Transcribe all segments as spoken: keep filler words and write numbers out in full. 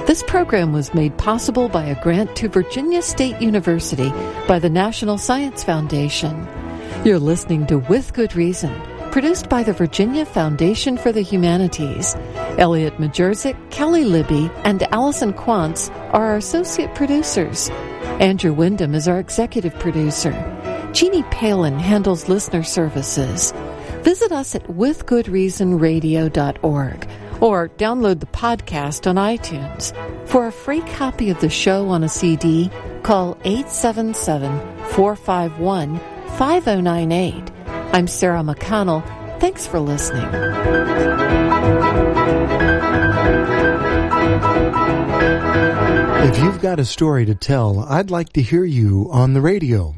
This program was made possible by a grant to Virginia State University by the National Science Foundation. You're listening to With Good Reason, produced by the Virginia Foundation for the Humanities. Elliot Majerzik, Kelly Libby, and Allison Quantz are our associate producers. Andrew Wyndham is our executive producer. Jeannie Palin handles listener services. Visit us at with good reason radio dot org or download the podcast on iTunes. For a free copy of the show on a C D, call eight seven seven, four five one, five oh nine eight. I'm Sarah McConnell. Thanks for listening. If you've got a story to tell, I'd like to hear you on the radio.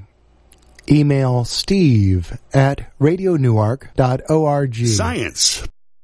Email steve at radio newark dot org. Science.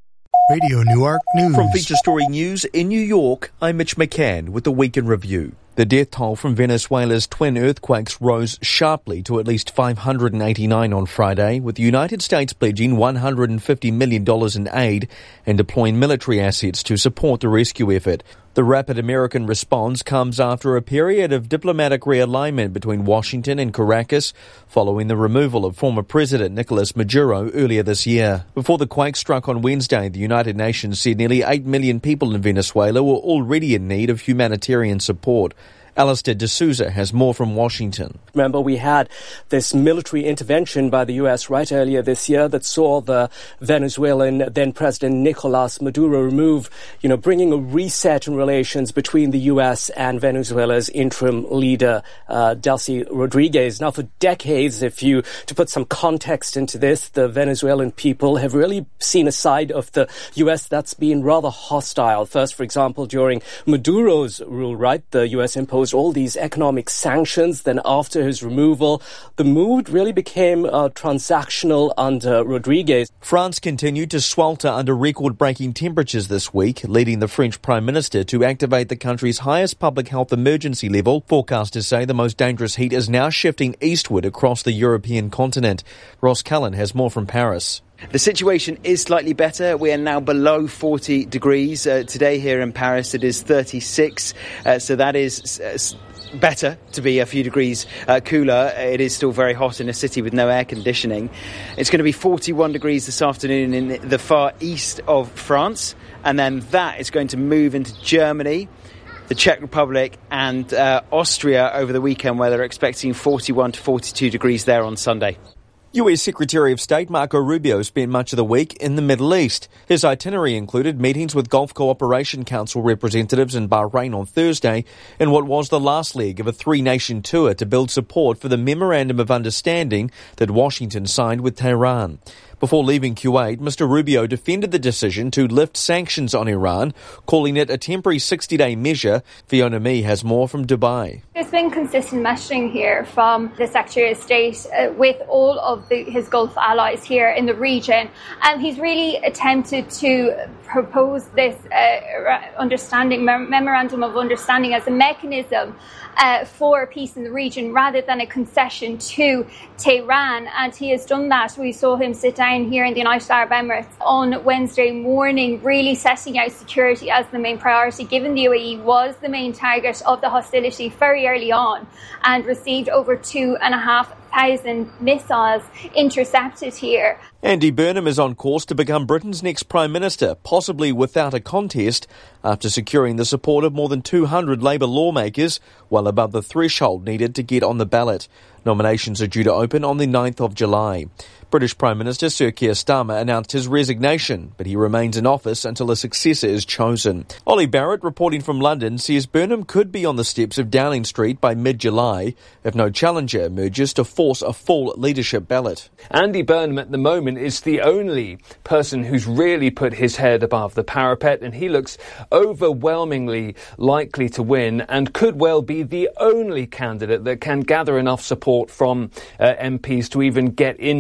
Radio Newark News. From Feature Story News in New York, I'm Mitch McCann with the Week in Review. The death toll from Venezuela's twin earthquakes rose sharply to at least five hundred eighty-nine on Friday, with the United States pledging one hundred fifty million dollars in aid and deploying military assets to support the rescue effort. The rapid American response comes after a period of diplomatic realignment between Washington and Caracas following the removal of former President Nicolas Maduro earlier this year. Before the quake struck on Wednesday, the United Nations said nearly eight million people in Venezuela were already in need of humanitarian support. Alistair D'Souza has more from Washington. Remember, we had this military intervention by the U S right earlier this year that saw the Venezuelan then-President Nicolas Maduro remove, you know, bringing a reset in relations between the U S and Venezuela's interim leader, uh, Delcy Rodriguez. Now, for decades, if you, to put some context into this, the Venezuelan people have really seen a side of the U S that's been rather hostile. First, for example, during Maduro's rule, right, the U S imposed all these economic sanctions. Then after his removal, the mood really became uh, transactional under Rodriguez. France continued to swelter under record-breaking temperatures this week, leading the French Prime Minister to activate the country's highest public health emergency level. Forecasters say the most dangerous heat is now shifting eastward across the European continent. Ross Cullen has more from Paris. The situation is slightly better. We are now below forty degrees. Uh, today here in Paris it is thirty-six, uh, so that is uh, better to be a few degrees uh, cooler. It is still very hot in a city with no air conditioning. It's going to be forty-one degrees this afternoon in the far east of France, and then that is going to move into Germany, the Czech Republic and uh, Austria over the weekend, where they're expecting forty-one to forty-two degrees there on Sunday. U S Secretary of State Marco Rubio spent much of the week in the Middle East. His itinerary included meetings with Gulf Cooperation Council representatives in Bahrain on Thursday in what was the last leg of a three-nation tour to build support for the Memorandum of Understanding that Washington signed with Tehran. Before leaving Kuwait, Mister Rubio defended the decision to lift sanctions on Iran, calling it a temporary sixty-day measure. Fiona Mee has more from Dubai. There's been consistent messaging here from the Secretary of State uh, with all of the, his Gulf allies here in the region, and he's really attempted to propose this uh, understanding mem- memorandum of understanding as a mechanism Uh, for peace in the region rather than a concession to Tehran, and he has done that. We saw him sit down here in the United Arab Emirates on Wednesday morning, really setting out security as the main priority, given the U A E was the main target of the hostility very early on and received over two and a half thousand missiles intercepted here. Andy Burnham is on course to become Britain's next Prime Minister, possibly without a contest, after securing the support of more than two hundred Labour lawmakers, well above the threshold needed to get on the ballot. Nominations are due to open on the ninth of July. British Prime Minister Sir Keir Starmer announced his resignation, but he remains in office until a successor is chosen. Ollie Barrett, reporting from London, says Burnham could be on the steps of Downing Street by mid-July if no challenger emerges to force a full leadership ballot. Andy Burnham at the moment is the only person who's really put his head above the parapet, and he looks overwhelmingly likely to win and could well be the only candidate that can gather enough support from uh, M Ps to even get into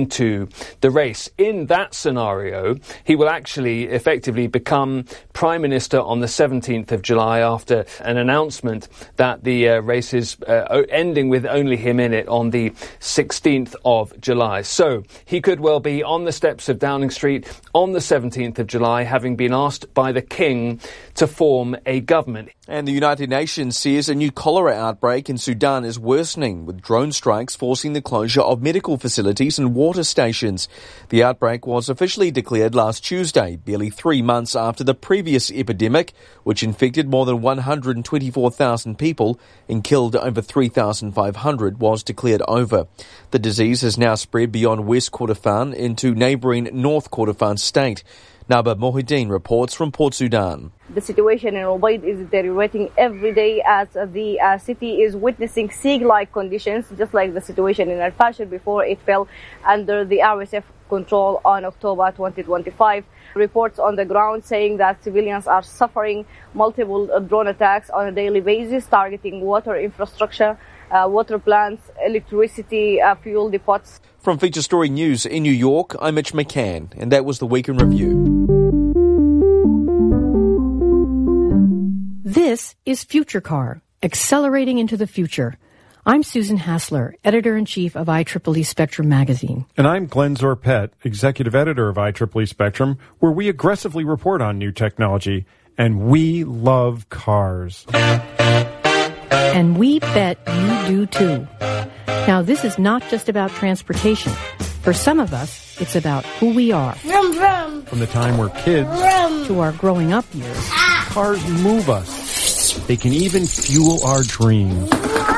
into the race. In that scenario, he will actually effectively become Prime Minister on the seventeenth of July after an announcement that the uh, race is uh, ending with only him in it on the sixteenth of July. So he could well be on the steps of Downing Street on the seventeenth of July, having been asked by the King to form a government. And the United Nations says a new cholera outbreak in Sudan is worsening, with drone strikes forcing the closure of medical facilities and water stations. The outbreak was officially declared last Tuesday, barely three months after the previous epidemic, which infected more than one hundred twenty-four thousand people and killed over three thousand five hundred, was declared over. The disease has now spread beyond West Kordofan into neighbouring North Kordofan state. Naba Mohideen reports from Port Sudan. The situation in Ubaid is deteriorating every day as the uh, city is witnessing siege-like conditions, just like the situation in Al-Fashir before it fell under the R S F control on October twenty twenty-five. Reports on the ground saying that civilians are suffering multiple uh, drone attacks on a daily basis, targeting water infrastructure, uh, water plants, electricity, uh, fuel depots. From Feature Story News in New York, I'm Mitch McCann, and that was the Week in Review. This is Future Car, accelerating into the future. I'm Susan Hassler, Editor-in-Chief of I triple E Spectrum magazine. And I'm Glenn Zorpet, Executive Editor of I triple E Spectrum, where we aggressively report on new technology. And we love cars. And we bet you do too. Now, this is not just about transportation. For some of us, it's about who we are. Vroom, vroom. From the time we're kids Vroom. To our growing up years. Ah. Cars move us. They can even fuel our dreams.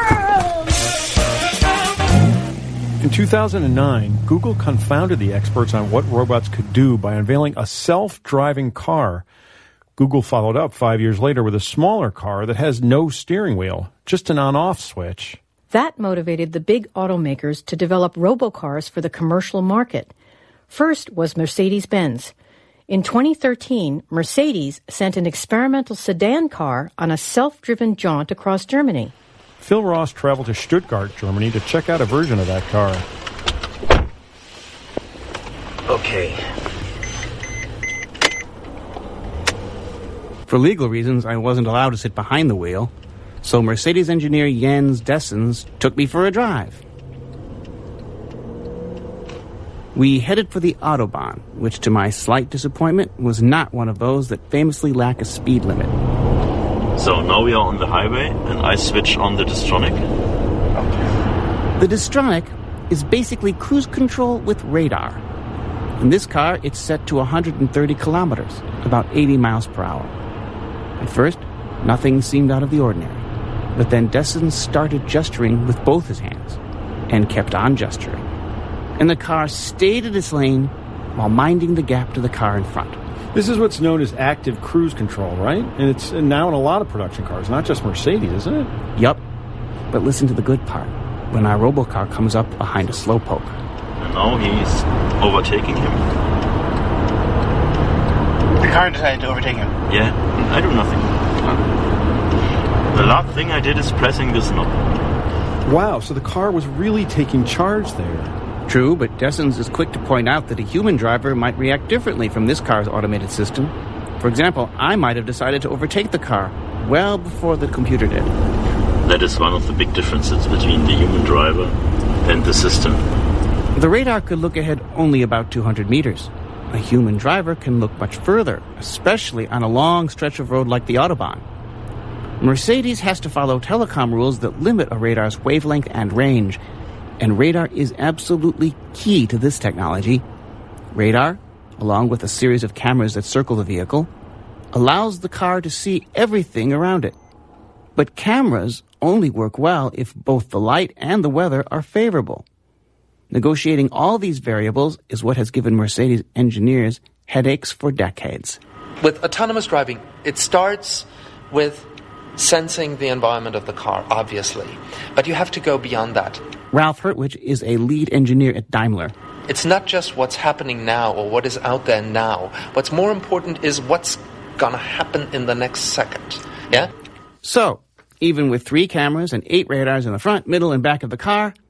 In two thousand nine, Google confounded the experts on what robots could do by unveiling a self-driving car. Google followed up five years later with a smaller car that has no steering wheel, just an on-off switch. That motivated the big automakers to develop robocars for the commercial market. First was Mercedes-Benz. In twenty thirteen, Mercedes sent an experimental sedan car on a self-driven jaunt across Germany. Phil Ross traveled to Stuttgart, Germany, to check out a version of that car. Okay. For legal reasons, I wasn't allowed to sit behind the wheel, so Mercedes engineer Jens Dessens took me for a drive. We headed for the Autobahn, which to my slight disappointment was not one of those that famously lack a speed limit. So now we are on the highway, and I switch on the Distronic. The Distronic is basically cruise control with radar. In this car, it's set to one hundred thirty kilometers, about eighty miles per hour. At first, nothing seemed out of the ordinary. But then Dessens started gesturing with both his hands, and kept on gesturing. And the car stayed in its lane while minding the gap to the car in front. This is what's known as active cruise control, right? And it's now in a lot of production cars, not just Mercedes, isn't it? Yup. But listen to the good part. When our robocar comes up behind a slowpoke. And now he's overtaking him. The car decided to overtake him? Yeah, I do nothing. The last thing I did is pressing this knob. Wow, so the car was really taking charge there. True, but Dessens is quick to point out that a human driver might react differently from this car's automated system. For example, I might have decided to overtake the car well before the computer did. That is one of the big differences between the human driver and the system. The radar could look ahead only about two hundred meters. A human driver can look much further, especially on a long stretch of road like the Autobahn. Mercedes has to follow telecom rules that limit a radar's wavelength and range, and radar is absolutely key to this technology. Radar, along with a series of cameras that circle the vehicle, allows the car to see everything around it. But cameras only work well if both the light and the weather are favorable. Negotiating all these variables is what has given Mercedes engineers headaches for decades. With autonomous driving, it starts with sensing the environment of the car, obviously. But you have to go beyond that. Ralph Hertwich is a lead engineer at Daimler. It's not just what's happening now or what is out there now. What's more important is what's going to happen in the next second. Yeah? So, even with three cameras and eight radars in the front, middle, and back of the car,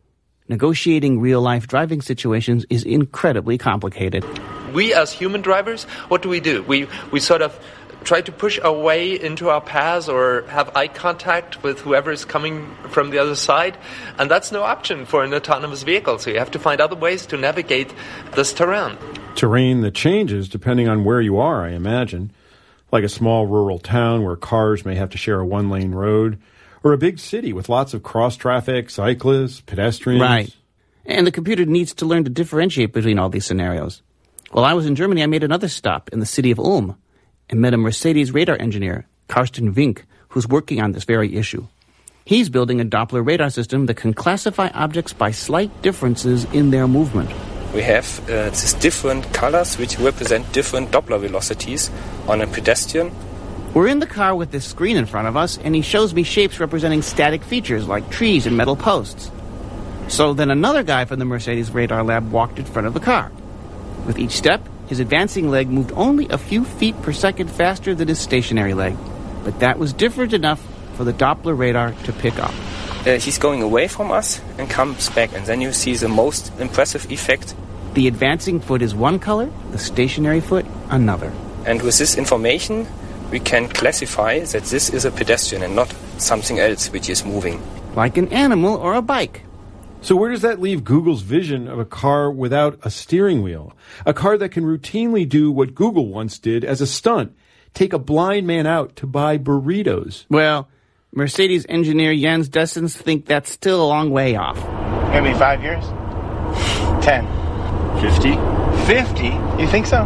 negotiating real-life driving situations is incredibly complicated. We as human drivers, what do we do? We we sort of try to push our way into our paths or have eye contact with whoever is coming from the other side, and that's no option for an autonomous vehicle, so you have to find other ways to navigate this terrain. Terrain that changes depending on where you are, I imagine. Like a small rural town where cars may have to share a one-lane road, or a big city with lots of cross-traffic, cyclists, pedestrians. Right. And the computer needs to learn to differentiate between all these scenarios. While I was in Germany, I made another stop in the city of Ulm and met a Mercedes radar engineer, Karsten Wink, who's working on this very issue. He's building a Doppler radar system that can classify objects by slight differences in their movement. We have uh, these different colors which represent different Doppler velocities on a pedestrian. We're in the car with this screen in front of us, and he shows me shapes representing static features like trees and metal posts. So then another guy from the Mercedes radar lab walked in front of the car. With each step, his advancing leg moved only a few feet per second faster than his stationary leg. But that was different enough for the Doppler radar to pick up. Uh, he's going away from us and comes back, and then you see the most impressive effect. The advancing foot is one color, the stationary foot another. And with this information, we can classify that this is a pedestrian and not something else which is moving. Like an animal or a bike. So where does that leave Google's vision of a car without a steering wheel? A car that can routinely do what Google once did as a stunt, take a blind man out to buy burritos. Well, Mercedes engineer Jens Dessens think that's still a long way off. Maybe five years? Ten. Fifty? Fifty? You think so?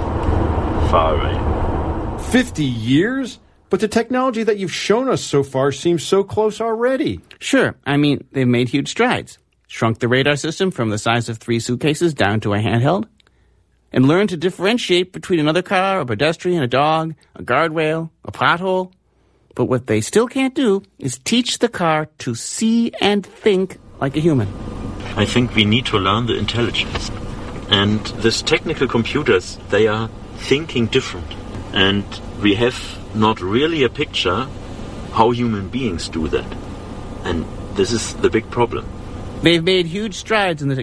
Far away. Fifty years? But the technology that you've shown us so far seems so close already. Sure. I mean, they've made huge strides. Shrunk the radar system from the size of three suitcases down to a handheld. And learned to differentiate between another car, a pedestrian, a dog, a guardrail, a pothole. But what they still can't do is teach the car to see and think like a human. I think we need to learn the intelligence. And these technical computers, they are thinking different. And we have not really a picture how human beings do that. And this is the big problem. They've made huge strides in the